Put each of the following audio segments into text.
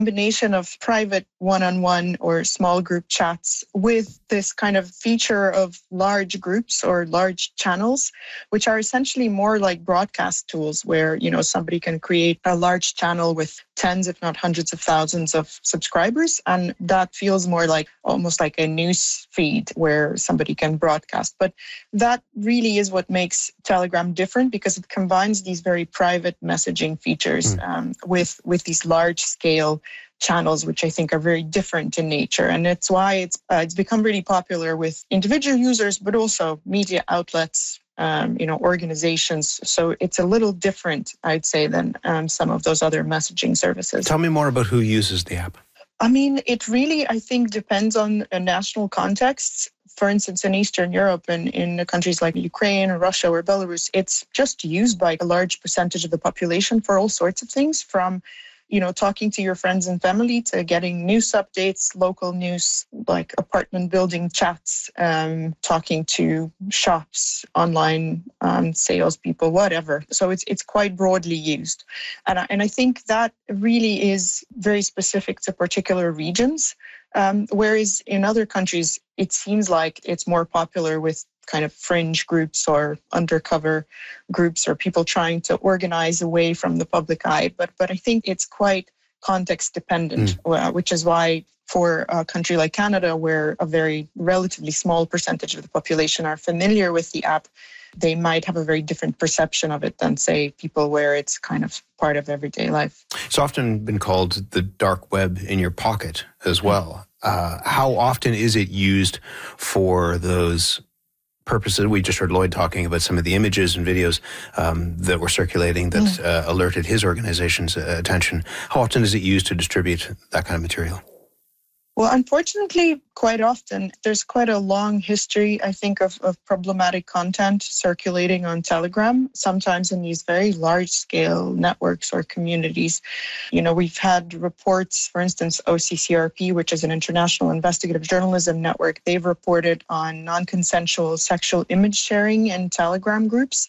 combination of private one-on-one or small group chats with this kind of feature of large groups or large channels, which are essentially more like broadcast tools where, somebody can create a large channel with tens, if not hundreds of thousands of subscribers. And that feels more like almost like a news feed where somebody can broadcast. But that really is what makes Telegram different, because it combines these very private messaging features with these large scale channels, which I think are very different in nature. And it's why it's become really popular with individual users, but also media outlets, organizations. So it's a little different, I'd say, than some of those other messaging services. Tell me more about who uses the app. I mean, it really, I think, depends on a national contexts. For instance, in Eastern Europe and in countries like Ukraine or Russia or Belarus, it's just used by a large percentage of the population for all sorts of things, from talking to your friends and family to getting news updates, local news, like apartment building chats, talking to shops, online salespeople, whatever. So it's quite broadly used. And I think that really is very specific to particular regions. Whereas in other countries, it seems like it's more popular with kind of fringe groups or undercover groups or people trying to organize away from the public eye. But I think it's quite context dependent, which is why for a country like Canada, where a very relatively small percentage of the population are familiar with the app, they might have a very different perception of it than, say, people where it's kind of part of everyday life. It's often been called the dark web in your pocket as well. How often is it used for those purposes? We just heard Lloyd talking about some of the images and videos that were circulating that alerted his organization's attention. How often is it used to distribute that kind of material? Well, unfortunately, quite often. There's quite a long history, I think, of problematic content circulating on Telegram, sometimes in these very large-scale networks or communities. We've had reports, for instance, OCCRP, which is an international investigative journalism network, they've reported on non-consensual sexual image sharing in Telegram groups.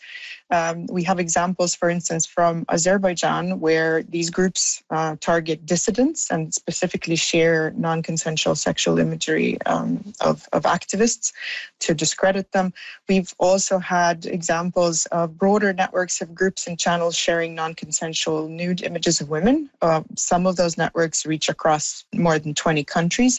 We have examples, for instance, from Azerbaijan, where these groups target dissidents and specifically share non-consensual sexual imagery of activists to discredit them. We've also had examples of broader networks of groups and channels sharing non-consensual nude images of women. Some of those networks reach across more than 20 countries.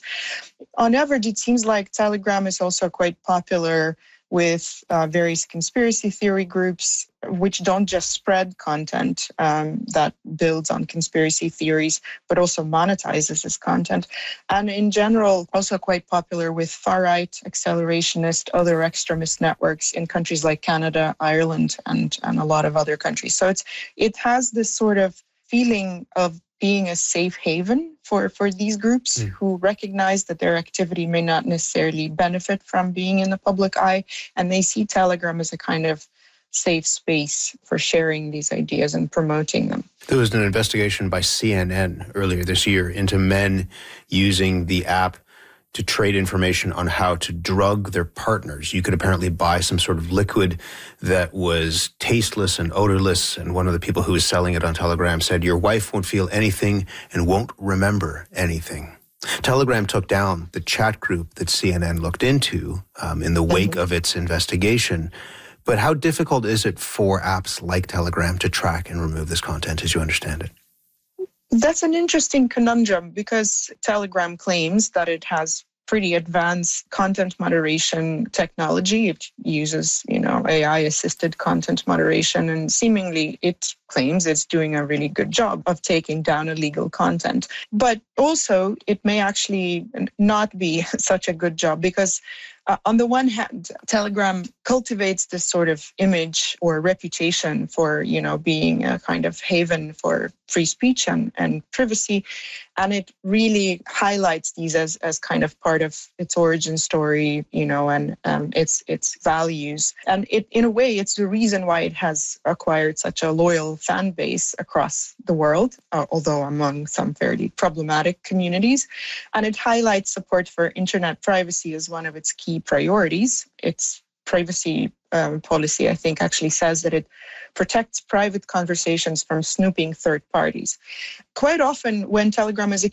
On average, it seems like Telegram is also quite popular with various conspiracy theory groups, which don't just spread content that builds on conspiracy theories, but also monetizes this content. And in general, also quite popular with far-right, accelerationist, other extremist networks in countries like Canada, Ireland, and a lot of other countries. So it has this sort of feeling of being a safe haven for these groups who recognize that their activity may not necessarily benefit from being in the public eye, and they see Telegram as a kind of safe space for sharing these ideas and promoting them. There was an investigation by CNN earlier this year into men using the app to trade information on how to drug their partners. You could apparently buy some sort of liquid that was tasteless and odorless, and one of the people who was selling it on Telegram said, "Your wife won't feel anything and won't remember anything." Telegram took down the chat group that CNN looked into in the wake of its investigation. But how difficult is it for apps like Telegram to track and remove this content, as you understand it? That's an interesting conundrum, because Telegram claims that it has pretty advanced content moderation technology. It uses, AI-assisted content moderation, and seemingly it claims it's doing a really good job of taking down illegal content. But also, it may actually not be such a good job, because on the one hand, Telegram cultivates this sort of image or reputation for, being a kind of haven for free speech and privacy. And it really highlights these as kind of part of its origin story, and its values. And in a way, it's the reason why it has acquired such a loyal fan base across the world, although among some fairly problematic communities. And it highlights support for internet privacy as one of its key priorities. It's privacy policy, I think, actually says that it protects private conversations from snooping third parties. Quite often when Telegram is